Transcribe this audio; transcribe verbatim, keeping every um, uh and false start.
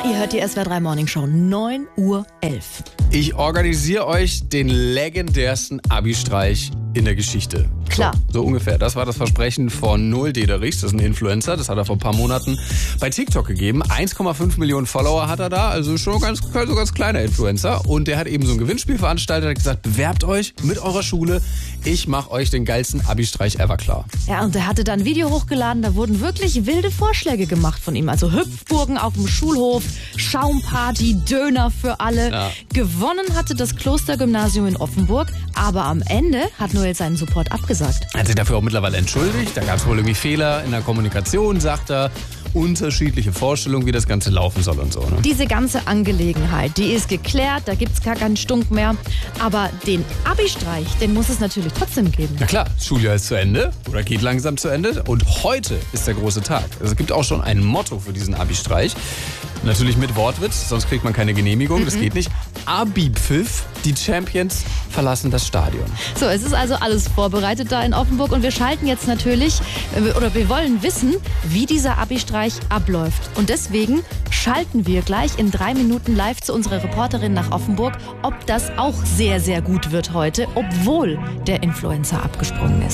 Ihr hört die S W R drei Morning Show, neun Uhr elf. Ich organisiere euch den legendärsten Abi-Streich in der Geschichte. Klar. So, so ungefähr. Das war das Versprechen von Noel Dederichs. Das ist ein Influencer. Das hat er vor ein paar Monaten bei TikTok gegeben. eins Komma fünf Millionen Follower hat er da. Also schon ganz, so ganz kleiner Influencer. Und der hat eben so ein Gewinnspiel veranstaltet. Hat gesagt, bewerbt euch mit eurer Schule. Ich mache euch den geilsten Abi-Streich ever klar. Ja, und er hatte dann ein Video hochgeladen. Da wurden wirklich wilde Vorschläge gemacht von ihm. Also Hüpfburgen auf dem Schulhof, Schaumparty, Döner für alle. Ja. Gewonnen hatte das Klostergymnasium in Offenburg. Aber am Ende hat Noel seinen Support abgesagt. Er hat sich dafür auch mittlerweile entschuldigt. Da gab es wohl irgendwie Fehler in der Kommunikation, sagt er. Unterschiedliche Vorstellungen, wie das Ganze laufen soll und so. Ne? Diese ganze Angelegenheit, die ist geklärt, da gibt's gar keinen Stunk mehr. Aber den Abi-Streich, den muss es natürlich trotzdem geben. Na klar, das Schuljahr ist zu Ende oder geht langsam zu Ende und heute ist der große Tag. Also es gibt auch schon ein Motto für diesen Abi-Streich. Natürlich mit Wortwitz, sonst kriegt man keine Genehmigung, mhm. das geht nicht. Abi-Pfiff, die Champions verlassen das Stadion. So, es ist also alles vorbereitet da in Offenburg und wir schalten jetzt natürlich, oder wir wollen wissen, wie dieser Abi-Streich abläuft. Und deswegen schalten wir gleich in drei Minuten live zu unserer Reporterin nach Offenburg, ob das auch sehr, sehr gut wird heute, obwohl der Influencer abgesprungen ist.